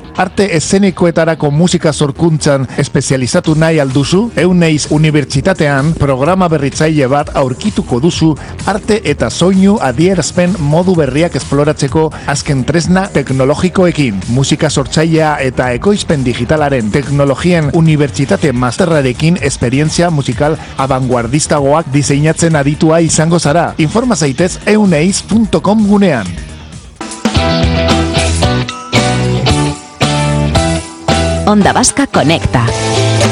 Arte eszenikoetarako musika sorkuntzan espezializatu nahi alduzu? Euneiz Unibertsitatean programa berritzaile bat aurkituko duzu arte eta soinu adierazpen modu berriak esploratzeko azken tresna teknologikoekin. Musika sortzailea eta ekoizpen digitalaren teknologien unibertsitate masterrarekin esperientzia musikal abanguardistagoak diseinatzen aditua izango zara. Informa zaitez euneiz.com gunean. Onda Vasca Conecta.